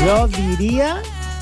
Jo diria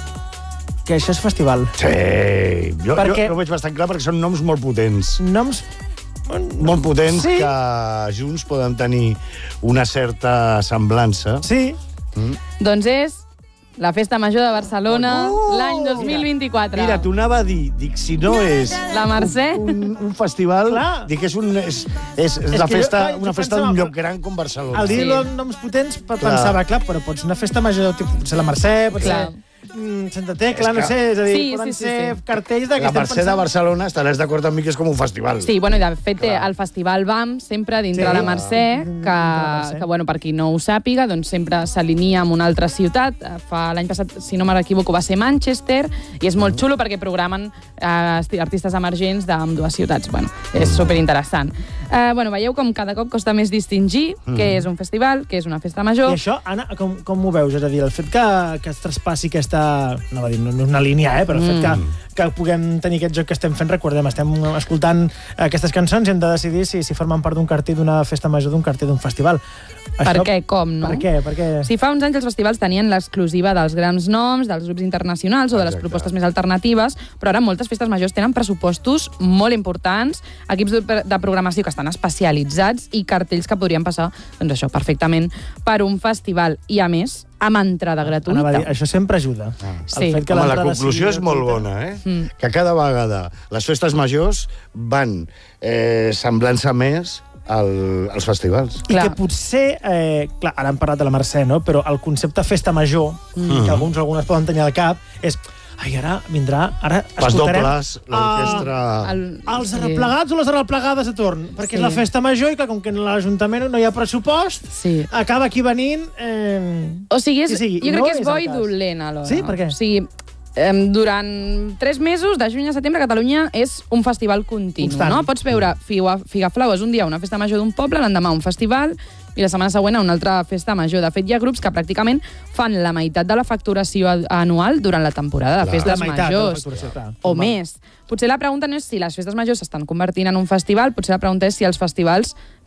que això és festival. Sí, jo ho veig bastant clar perquè són noms molt potents. Noms molt potents que junts poden tenir una certa semblança. Sí. Doncs és la Festa Major de Barcelona l'any 2024. Mira, t'ho anava a dir. Dic, si no és la Mercè, un festival, dic que és una festa d'un lloc gran com Barcelona. Al dir noms potents pensava, clar, però pot ser una festa major, pot ser la Mercè, pot ser Santa Tecla, no sé, és a dir, poden ser cartells de que la Mercè de Barcelona estaràs d'acord amb mi que és com un festival. Sí, bueno, i de fet té el Festival BAM sempre dintre la Mercè, que bueno, per qui no ho sàpiga, doncs sempre s'alinia amb una altra ciutat. L'any passat, si no m'equivoco, va ser Manchester, i és molt xulo perquè programen artistes emergents d'ambdues ciutats. Bueno, és superinteressant. Bueno, veieu com cada cop costa més distingir què és un festival, què és una festa major. I això, Anna, com ho veus? És a dir, el fet que es traspassi aquesta... No va dir, no és una línia, però el fet que puguem tenir aquest joc que estem fent, recordem, estem escoltant aquestes cançons i hem de decidir si formen part d'un cartell d'una festa major, d'un cartell d'un festival. Per què? Com, no? Per què? Si fa uns anys els festivals tenien l'exclusiva dels grans noms, dels grups internacionals o de les propostes més alternatives, però ara moltes festes majors tenen pressupostos molt importants, equips de programació que estan especialitzats i cartells que podrien passar, doncs això, perfectament per un festival. I a més, amb entrada gratuïta. Això sempre ajuda. La conclusió és molt bona, que cada vegada les festes majors van semblant-se més als festivals. I que potser, clar, ara hem parlat de la Mercè, no? Però el concepte festa major, que algunes poden tenir al cap, és... Ai, ara vindrà... Pas dobles, l'orquestra... Els arreplegats o les arreplegades a torn. Perquè és la festa major i, clar, com que en l'Ajuntament no hi ha pressupost, acaba aquí venint... O sigui, jo crec que és bo i dolent, alhora. Sí? Per què? O sigui, durant 3 mesos, de juny a setembre, Catalunya és un festival continu, no? Pots veure Figaflaues un dia una festa major d'un poble, l'endemà un festival, i la setmana següent a una altra festa major. De fet, hi ha grups que pràcticament fan la meitat de la facturació anual durant la temporada de festes majors. O més. Potser la pregunta no és si les festes majors s'estan convertint en un festival, potser la pregunta és si els festivals